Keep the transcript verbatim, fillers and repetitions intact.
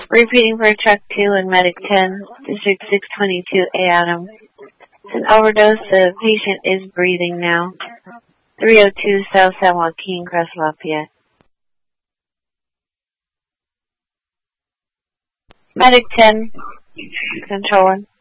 Repeating for truck two and medic ten, District six twenty-two A Adam. It's an overdose. The patient is breathing now. three oh two South San Joaquin, Crest Lafayette. Medic ten, control one.